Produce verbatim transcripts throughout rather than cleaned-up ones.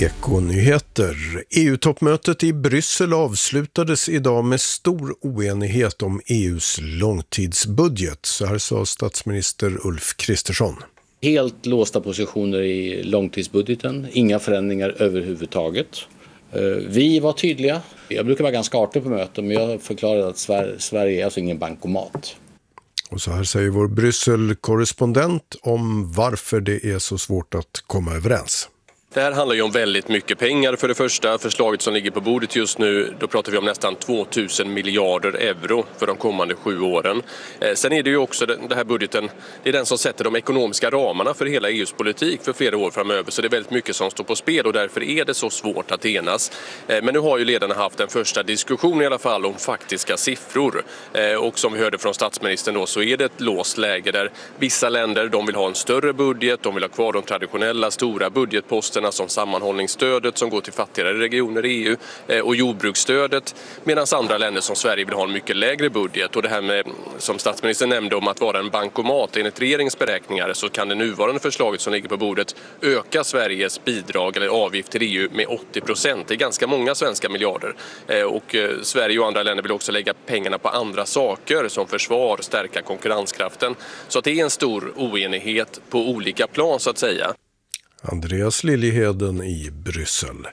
Ekonyheter. E U-toppmötet i Bryssel avslutades idag med stor oenighet om E U:s långtidsbudget. Så här sa statsminister Ulf Kristersson. Helt låsta positioner i långtidsbudgeten, inga förändringar överhuvudtaget. Vi var tydliga. Jag brukar vara ganska artig på möten, men jag förklarade att Sverige är alltså ingen bankomat. Och så här säger vår Bryssel-korrespondent om varför det är så svårt att komma överens. Det här handlar ju om väldigt mycket pengar. För det första, förslaget som ligger på bordet just nu, då pratar vi om nästan tvåtusen miljarder euro för de kommande sju åren. Eh, sen är det ju också den här budgeten, det är den som sätter de ekonomiska ramarna för hela E U:s politik för flera år framöver. Så det är väldigt mycket som står på spel och därför är det så svårt att enas. Eh, men nu har ju ledarna haft en första diskussion i alla fall om faktiska siffror. Eh, och som vi hörde från statsministern då, så är det ett låst läge där vissa länder, de vill ha en större budget, de vill ha kvar de traditionella stora budgetposterna som sammanhållningsstödet som går till fattigare regioner i E U och jordbruksstödet, medan andra länder som Sverige vill ha en mycket lägre budget. Och det här med, som statsministern nämnde, om att vara en bankomat, enligt regeringens beräkningar så kan det nuvarande förslaget som ligger på bordet öka Sveriges bidrag eller avgift till E U med åttio procent. Det är ganska många svenska miljarder. Och Sverige och andra länder vill också lägga pengarna på andra saker som försvar, stärka konkurrenskraften. Så att det är en stor oenighet på olika plan så att säga. Andreas Liljeheden i Bryssel.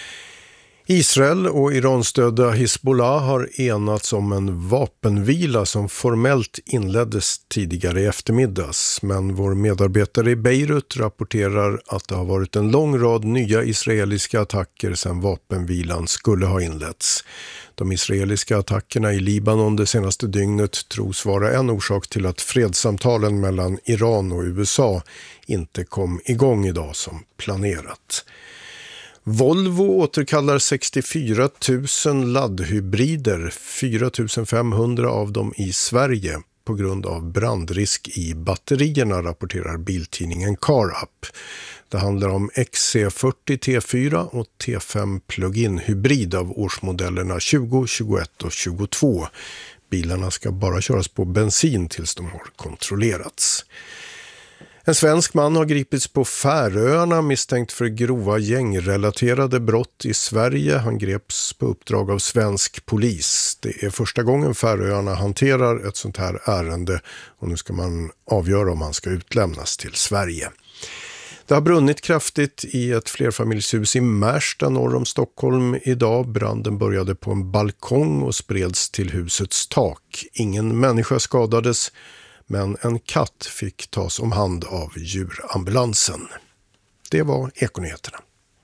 Israel och Iranstödda Hizbollah har enats om en vapenvila som formellt inleddes tidigare i eftermiddags. Men vår medarbetare i Beirut rapporterar att det har varit en lång rad nya israeliska attacker sedan vapenvilan skulle ha inletts. De israeliska attackerna i Libanon det senaste dygnet tros vara en orsak till att fredssamtalen mellan Iran och U S A inte kom igång idag som planerat. Volvo återkallar sextiofyra tusen laddhybrider, fyra tusen femhundra av dem i Sverige, på grund av brandrisk i batterierna, rapporterar biltidningen CarUp. Det handlar om X C fyrtio T fyra och T fem plug-in hybrid av årsmodellerna tjugo, tjugoett och tjugotvå. Bilarna ska bara köras på bensin tills de har kontrollerats. En svensk man har gripits på Färöarna misstänkt för grova gängrelaterade brott i Sverige. Han greps på uppdrag av svensk polis. Det är första gången Färöarna hanterar ett sånt här ärende och nu ska man avgöra om han ska utlämnas till Sverige. Det har brunnit kraftigt i ett flerfamiljshus i Märsta norr om Stockholm idag. Branden började på en balkong och spreds till husets tak. Ingen människa skadades, men en katt fick tas om hand av djurambulansen. Det var Ekonyheterna.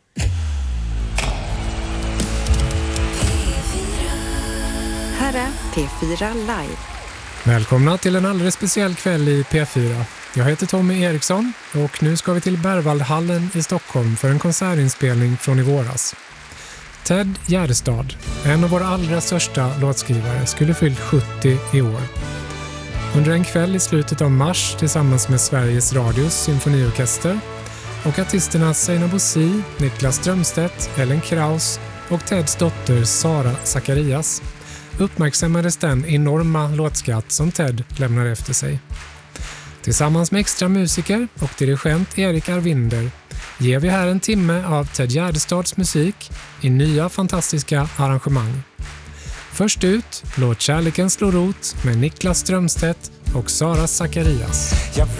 Här är P fyra Live. Välkomna till en alldeles speciell kväll i P fyra. Jag heter Tommy Eriksson och nu ska vi till Berwaldhallen i Stockholm för en konsertinspelning från i våras. Ted Gärdestad, en av våra allra största låtskrivare, skulle fyllt sjuttio i år. Under en kväll i slutet av mars tillsammans med Sveriges Radios symfoniorkester och artisterna Seina Bossi, Niklas Strömstedt, Ellen Kraus och Teds dotter Sara Zacharias uppmärksammades den enorma låtskatt som Ted lämnar efter sig. Tillsammans med extra musiker och dirigent Erik Arvinder ger vi här en timme av Ted Gärdestads musik i nya fantastiska arrangemang. Först ut, låt kärleken slå rot med Niklas Strömstedt och Sara Zacharias. Jag